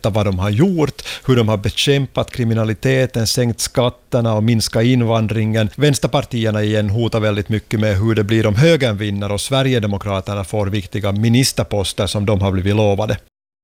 berätta vad de har gjort, hur de har bekämpat kriminaliteten, sänkt skatterna och minskat invandringen. Vänsterpartierna igen hotar väldigt mycket med hur det blir om högern vinner och Sverigedemokraterna får viktiga ministerposter som de har blivit lovade.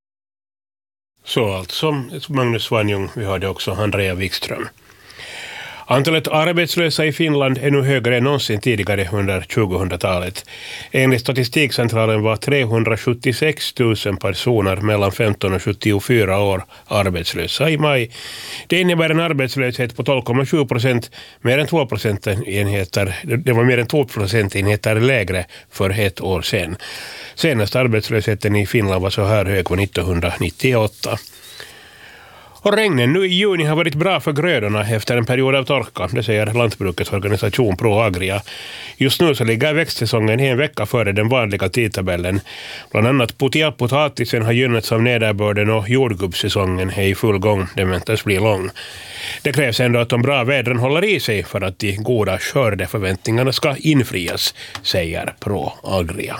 Så alltså Magnus Svanjung, vi hörde också Andrea Wikström. Antalet arbetslösa i Finland är nu högre än någonsin tidigare under 2000-talet. Enligt Statistikcentralen var 376 000 personer mellan 15 och 74 år arbetslösa i maj. Det innebär en arbetslöshet på 12,7%, mer än 2%-enheter. Det var mer än 2%-enheter lägre för ett år sedan. Senaste arbetslösheten i Finland var så här hög var 1998. Och regnen nu i juni har varit bra för grödorna efter en period av torka, det säger lantbrukets organisation ProAgria. Just nu så ligger växtsäsongen en vecka före den vanliga tidtabellen. Bland annat potatisen har gynnats av nederbörden och jordgubbssäsongen är i full gång, den väntas bli lång. Det krävs ändå att de bra vädren håller i sig för att de goda skördeförväntningarna ska infrias, säger ProAgria.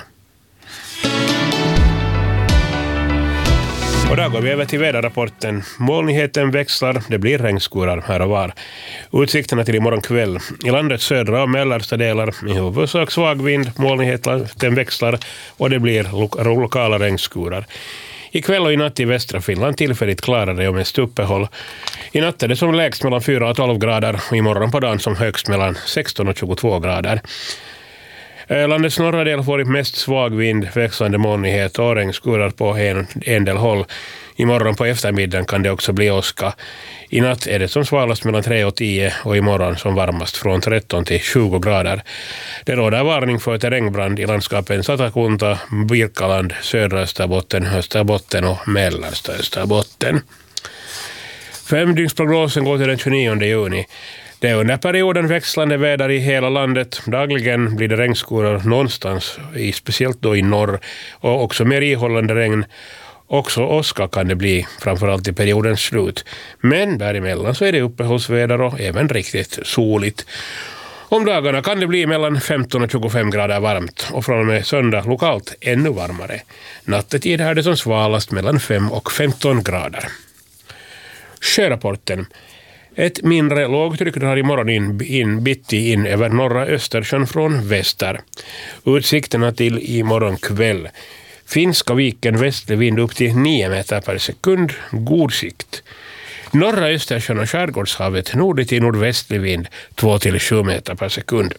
Och där går vi över till väderrapporten. Molnigheten växlar, det blir regnskurar här och var. Utsikterna till imorgon kväll. I landets södra och mellersta delar i huvudsak svag vind, molnigheten växlar och det blir lokala regnskurar. Ikväll och i natt i västra Finland tillfälligt klarare och mest uppehåll. I natt är det som lägst mellan 4 och 12 grader och imorgon på dagen som högst mellan 16 och 22 grader. Landets norra del får mest svag vind, växlande molnighet och regnskurar på en del håll. Imorgon på eftermiddagen kan det också bli åska. I natt är det som svalast mellan 3 och 10 och imorgon som varmast från 13 till 20 grader. Det råder varning för terrängbrand i landskapen Satakunta, Birkaland, södra Österbotten och mellersta Österbotten. 5-dygnsprognosen går till den 29 juni. Det är under perioden växlande väder i hela landet. Dagligen blir det regnskurar någonstans, speciellt då i norr, och också mer ihållande regn. Också åska kan det bli, framförallt i periodens slut. Men däremellan så är det uppehållsväder och även riktigt soligt. Om dagarna kan det bli mellan 15 och 25 grader varmt och från och med söndag lokalt ännu varmare. Nattetid är det som svalast mellan 5 och 15 grader. Sjörapporten. Ett mindre lågtryck drar imorgon bitti in över norra Östersjön från väster. Utsikterna till imorgon kväll. Finska viken västlig vind upp till 9 meter per sekund, god sikt. Norra Östersjön och Skärgårdshavet nordlig till nordvästlig vind 2-7 meter per sekund.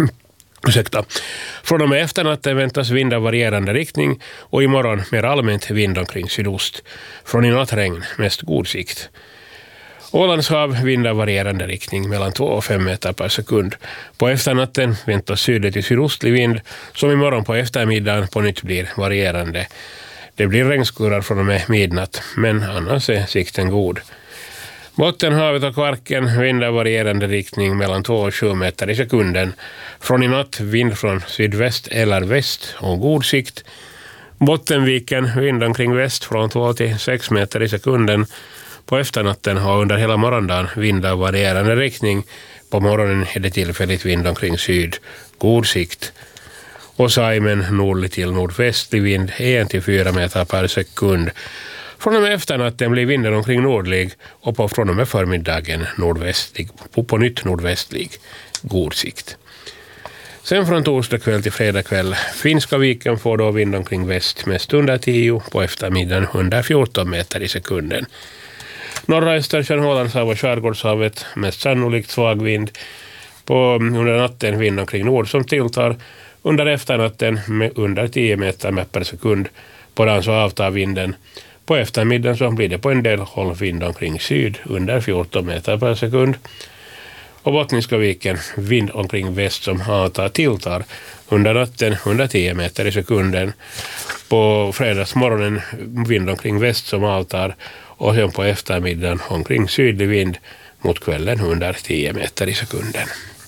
Från och med efternatten väntas vind av varierande riktning och imorgon mer allmänt vind omkring sydost. Från i natt regn, mest god sikt. Ålandshav vind av varierande riktning mellan 2 och 5 meter per sekund. På efternatten väntas sydlig till sydostlig vind som imorgon på eftermiddagen på nytt blir varierande. Det blir regnskurar från och med midnatt, men annars är sikten god. Bottenhavet och Kvarken vind av varierande riktning mellan 2 och 7 meter i sekunden. Från i natt vind från sydväst eller väst och god sikt. Bottenviken vind omkring väst från 2 till 6 meter i sekunden. På efternatten har under hela morgondagen vind av varierande riktning. På morgonen är det tillfälligt vind omkring syd, god sikt. Och Saimen nordlig till nordvästlig vind 1-4 meter per sekund. Från och med efternatten blir vinden omkring nordlig och från och med förmiddagen nordvästlig, på nytt nordvästlig, god sikt. Sen från torsdag kväll till fredag kväll, Finska viken får då vind omkring väst mest under 10, på eftermiddagen 114 meter i sekunden. Norra Östersjön, Ålandshav och Skärgårdshavet mest sannolikt svag vind. Under natten vind omkring nord som tilltar. Under efternatten med under 10 meter per sekund. På dagen så avtar vinden. På eftermiddagen så blir det på en del håll vind omkring syd under 14 meter per sekund. Och Bottniska viken vind omkring väst som avtar tilltar. Under natten 110 meter i sekunden. På fredagsmorgonen vind omkring väst som avtar. Och sen på eftermiddagen omkring sydlig vind mot kvällen 110 meter i sekunden.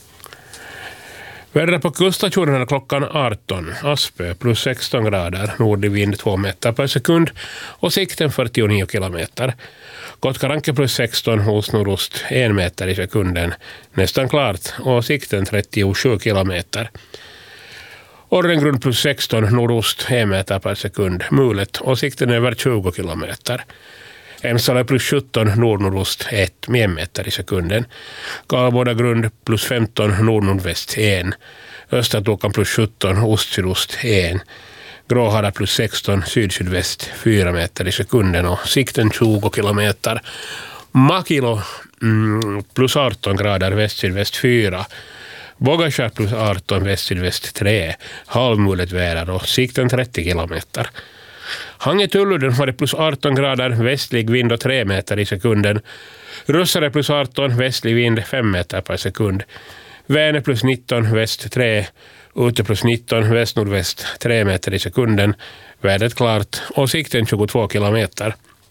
Vädret på kuststationerna klockan 18. Aspö plus 16 grader, nordlig vind 2 meter per sekund och sikten 49 kilometer. Kotkaranke plus 16 hos nordost 1 meter i sekunden, nästan klart och sikten 37 kilometer. Orrengrund plus 16 nordost 1 meter per sekund, mulet och sikten över 20 kilometer. Emsala plus 17 nord-nordost 1 med 1 meter i sekunden. Galboda grund plus 15 nord-nordväst 1. Östertokan plus 17 ost-sydost 1. Gråhara plus 16 syd-sydväst 4 meter i sekunden och sikten 20 kilometer. Makilo plus 18 grader väst-sydväst 4. Bogashar plus 18 väst-sydväst 3. Halvmulet väder och sikten 30 kilometer. Hangetullunden hade plus 18 grader västlig vind och 3 meter i sekunden. Russare plus 18 västlig vind 5 meter per sekund. Vänä plus 19 väst 3. Ute plus 19 väst-nordväst 3 meter i sekunden. Vädret klart och sikten 22 kilometer.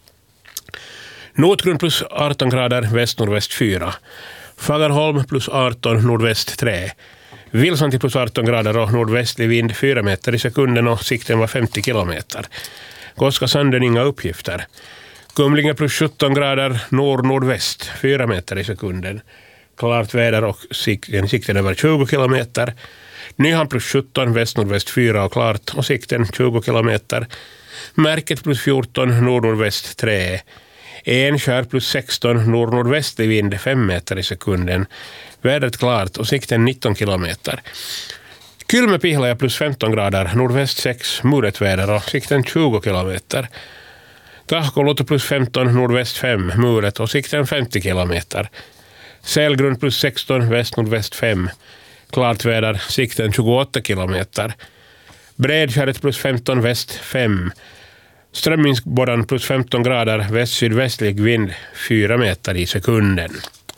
Nordgrund plus 18 grader väst-nordväst 4. Fagerholm plus 18 nordväst 3. Vilsanti plus 18 grader och nordvästlig vind 4 meter i sekunden och sikten var 50 kilometer. Koskasanden inga uppgifter. Kumlinge plus 17 grader nord-nordväst 4 meter i sekunden. Klart väder och sikten över 20 kilometer. Nyhamn plus 17 väst-nordväst 4 och klart och sikten 20 kilometer. Märket plus 14 nord-nordväst 3. Enskär plus 16 nord-nordvästlig vind 5 meter i sekunden. Vädret klart och sikten 19 kilometer. Kylmäpihlaja plus 15 grader nordväst 6 muret väder och sikten 20 kilometer. Tahkoluoto plus 15 nordväst 5 muret och sikten 50 kilometer. Sälgrund plus 16 väst-nordväst 5. Klart väder, sikten 28 kilometer. Bredskärret plus 15 väst 5. Strömmingsborran plus 15 grader väst-sydvästlig vind 4 meter i sekunden.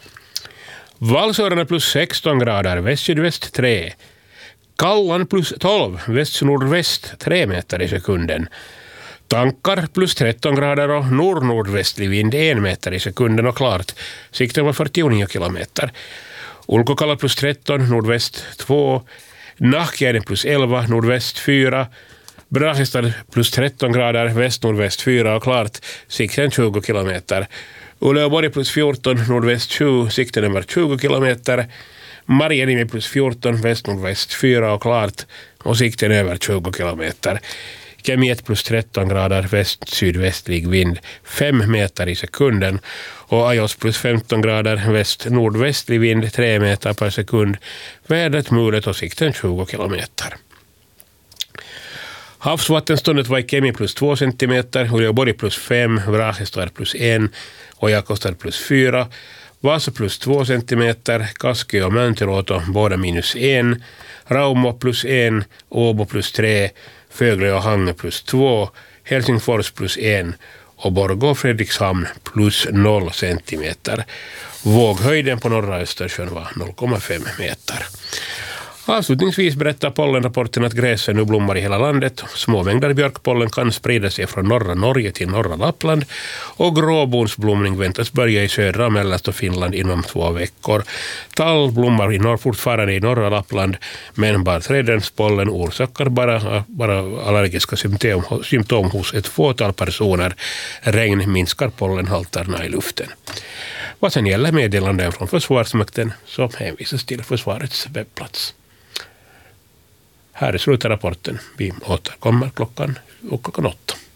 Valsörarna plus 16 grader väst-sydväst 3. Kallan plus 12 väst-nordväst 3 meter i sekunden. Tankar plus 13 grader och nord-nordvästlig vind 1 meter i sekunden och klart. Sikten var 49 kilometer. Ulkokalla plus 13 nordväst 2. Nahkjärden plus 11 nordväst 4. Brahestad plus 13 grader väst-nordväst 4 och klart. Sikten 20 kilometer. Uleåborg plus 14 nordväst 7. Sikten över 20 kilometer. Marjaniemi plus 14 väst-nordväst 4 och klart. Och sikten över 20 kilometer. Kemiet plus 13 grader väst-sydvästlig vind 5 meter i sekunden och Ajos plus 15 grader väst-nordvästlig vind 3 meter per sekund. Vädret mulet och sikten 20 kilometer. Havsvattenståndet var i Kemi plus 2 centimeter, Uleåborg plus 5, Vrasestad plus 1 och Jakobstad plus 4. Vasa plus 2 centimeter, Kaskö och Mäntyluoto båda minus 1. Raumo plus 1, Åbo plus 3. Fögle och Hange plus 2, Helsingfors plus 1 och Borgå och Fredrikshamn plus 0 centimeter. Våghöjden på norra Östersjön var 0,5 meter. Avslutningsvis berättar pollenrapporten att gräsen nu blommar i hela landet. Små mängder björkpollen kan sprida sig från norra Norge till norra Lappland och gråbonsblomning väntas börja i södra och mellersta Finland inom 2 veckor. Tall blommar fortfarande i norra Lappland, men barrträdens pollen orsakar bara allergiska symptom hos ett fåtal personer. Regn minskar pollenhalterna i luften. Vad sen gäller meddelanden från Försvarsmakten så hänvisas till försvarets webbplats. Här är slutrapporten. Vi återkommer klockan 8.